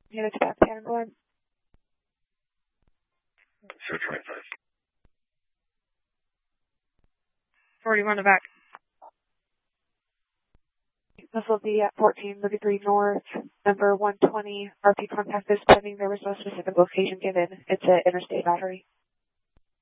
Units back, Tanglewood. Sure, 25. 41 to back. This will be at 1433 North, number 120. RP contact is pending. There was no specific location given. It's an interstate battery.